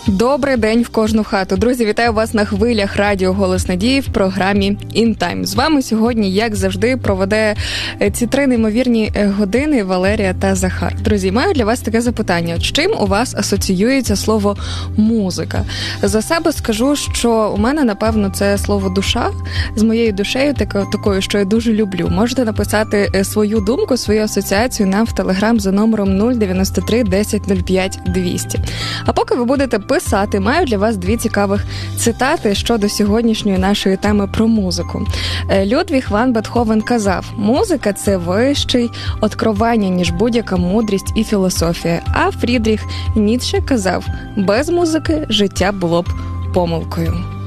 Добрий день в кожну хату. Друзі, вітаю вас на хвилях радіо «Голос Надії» в програмі «In Time». З вами сьогодні, як завжди, проведе ці 3 неймовірні години Валерія та Захар. Друзі, маю для вас таке запитання. З чим у вас асоціюється слово «музика»? За себе скажу, що у мене, напевно, це слово «душа». З моєю душею, такою, що я дуже люблю. Можете написати свою думку, свою асоціацію нам в Телеграм за номером 093 10 05 200. А поки ви будете писати, маю для вас 2 цікавих цитати щодо сьогоднішньої нашої теми про музику. Людвіг ван Бетховен казав: «Музика – це вищий откровення, ніж будь-яка мудрість і філософія». А Фрідріх Ніцше казав: «Без музики життя було б помилкою».